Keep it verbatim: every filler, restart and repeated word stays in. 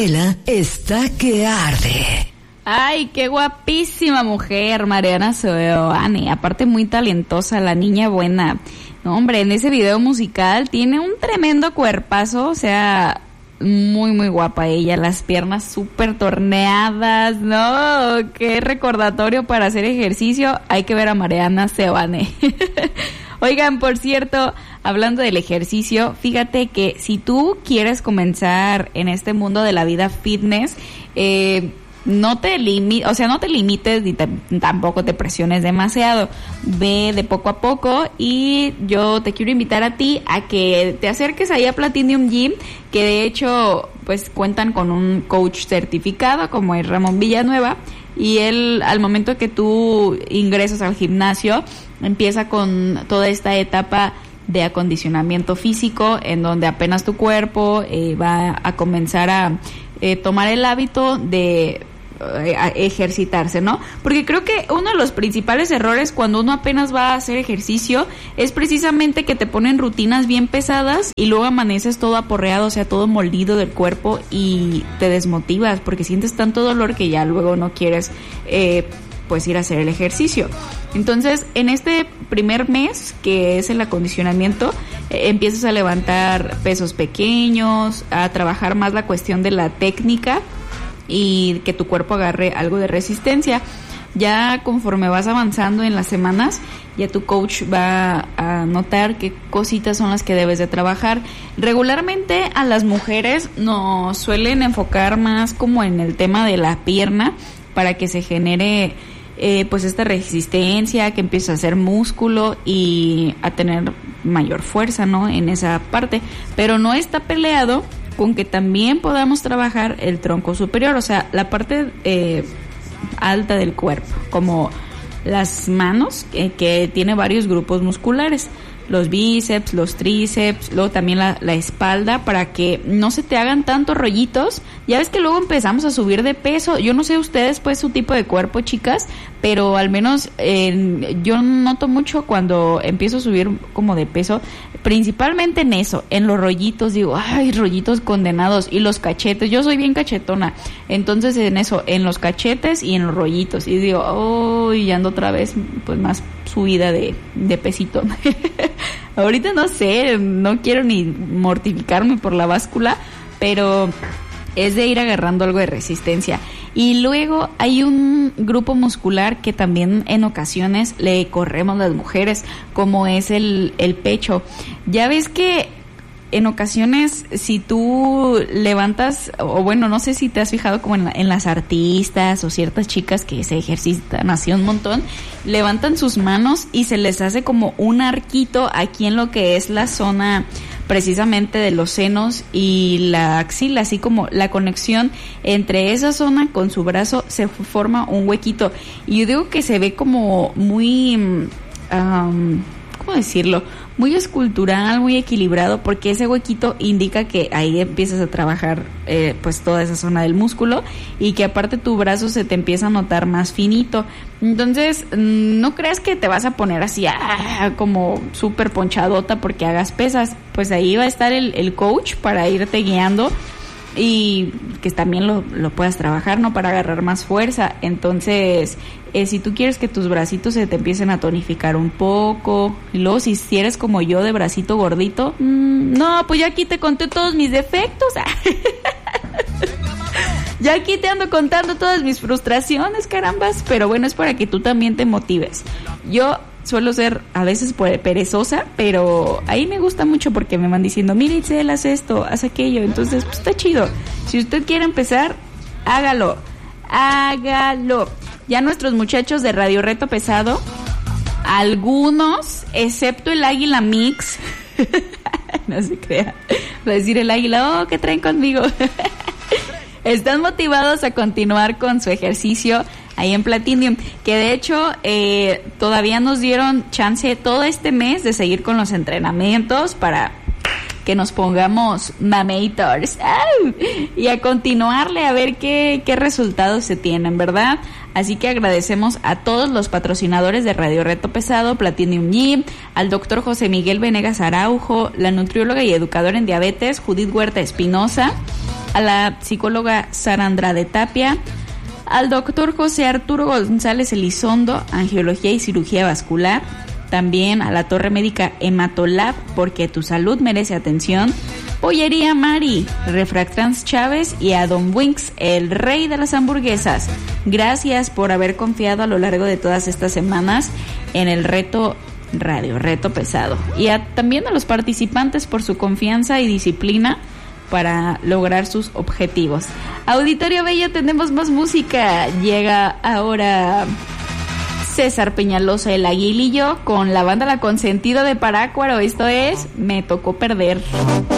escuela está que arde. Ay, qué guapísima mujer, Mariana Seoane. Aparte muy talentosa, la niña buena. No, hombre, en ese video musical tiene un tremendo cuerpazo, o sea, muy, muy guapa ella. Las piernas súper torneadas, ¿no? Qué recordatorio para hacer ejercicio. Hay que ver a Mariana Seoane. Oigan, por cierto, hablando del ejercicio, fíjate que si tú quieres comenzar en este mundo de la vida fitness, eh... no te limites, o sea, no te limites ni te, tampoco te presiones demasiado. Ve de poco a poco y yo te quiero invitar a ti a que te acerques ahí a Platinum Gym, que de hecho pues cuentan con un coach certificado como es Ramón Villanueva, y él al momento que tú ingresas al gimnasio empieza con toda esta etapa de acondicionamiento físico en donde apenas tu cuerpo eh, va a comenzar a eh, tomar el hábito de a ejercitarse, ¿no? Porque creo que uno de los principales errores cuando uno apenas va a hacer ejercicio es precisamente que te ponen rutinas bien pesadas y luego amaneces todo aporreado, o sea, todo molido del cuerpo y te desmotivas porque sientes tanto dolor que ya luego no quieres eh, pues ir a hacer el ejercicio. Entonces, en este primer mes, que es el acondicionamiento, eh, empiezas a levantar pesos pequeños, a trabajar más la cuestión de la técnica y que tu cuerpo agarre algo de resistencia. Ya conforme vas avanzando en las semanas, ya tu coach va a notar qué cositas son las que debes de trabajar. Regularmente a las mujeres nos suelen enfocar más como en el tema de la pierna para que se genere eh, pues esta resistencia, que empiece a hacer músculo y a tener mayor fuerza, ¿no? En esa parte, pero no está peleado con que también podamos trabajar el tronco superior, o sea, la parte eh, alta del cuerpo, como las manos, eh, que tiene varios grupos musculares, los bíceps, los tríceps, luego también la, la espalda, para que no se te hagan tantos rollitos. Ya ves que luego empezamos a subir de peso. Yo no sé ustedes pues su tipo de cuerpo, chicas, pero al menos eh, yo noto mucho cuando empiezo a subir como de peso, principalmente en eso, en los rollitos. Digo, ay, rollitos condenados, y los cachetes. Yo soy bien cachetona, entonces en eso, en los cachetes y en los rollitos, y digo, oh, y ando otra vez pues más subida de, de pesito. Ahorita no sé, no quiero ni mortificarme por la báscula, pero es de ir agarrando algo de resistencia. Y luego hay un grupo muscular que también en ocasiones le corremos las mujeres, como es el, el pecho. Ya ves que en ocasiones si tú levantas, o bueno, no sé si te has fijado como en, la, en las artistas o ciertas chicas que se ejercitan así un montón, levantan sus manos y se les hace como un arquito aquí en lo que es la zona precisamente de los senos y la axila, así como la conexión entre esa zona con su brazo se forma un huequito, y yo digo que se ve como muy um, ¿cómo decirlo? Muy escultural, muy equilibrado, porque ese huequito indica que ahí empiezas a trabajar eh, pues toda esa zona del músculo, y que aparte tu brazo se te empieza a notar más finito. Entonces no creas que te vas a poner así ah, como súper ponchadota porque hagas pesas. Pues ahí va a estar el, el coach para irte guiando y que también lo, lo puedas trabajar, ¿no? Para agarrar más fuerza. Entonces, eh, si tú quieres que tus bracitos se te empiecen a tonificar un poco, y luego si eres como yo de bracito gordito, mmm, no, pues ya aquí te conté todos mis defectos. Ya aquí te ando contando todas mis frustraciones, carambas. Pero bueno, es para que tú también te motives. Yo suelo ser a veces perezosa, pero ahí me gusta mucho porque me van diciendo, mira Itzel, haz esto, haz aquello. Entonces, pues está chido. Si usted quiere empezar, hágalo, hágalo. Ya nuestros muchachos de Radio Reto Pesado, algunos, excepto el Águila Mix, no se crea, va a decir el Águila, oh, ¿qué traen conmigo? Están motivados a continuar con su ejercicio ahí en Platinum, que de hecho eh, todavía nos dieron chance todo este mes de seguir con los entrenamientos para que nos pongamos mamators y a continuarle a ver qué, qué resultados se tienen, ¿verdad? Así que agradecemos a todos los patrocinadores de Radio Reto Pesado, Platinum Gym, al doctor José Miguel Venegas Araujo, la nutrióloga y educadora en diabetes Judith Huerta Espinosa, a la psicóloga Sara Andrade Tapia, al doctor José Arturo González Elizondo, angiología y cirugía vascular, también a la Torre Médica Hematolab, porque tu salud merece atención, Pollería Mari, Refractrans Chávez y a Don Winks, el rey de las hamburguesas. Gracias por haber confiado a lo largo de todas estas semanas en el reto radio, reto pesado. Y a, también a los participantes por su confianza y disciplina para lograr sus objetivos. Auditorio Bello, tenemos más música. Llega ahora César Peñalosa, el Aguilillo, con la banda La Consentida de Parácuaro. Esto es Me Tocó Perder.